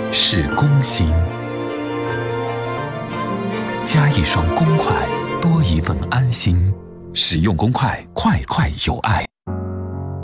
是公心。加一双公筷，多一份安心。使用公筷，快快有爱。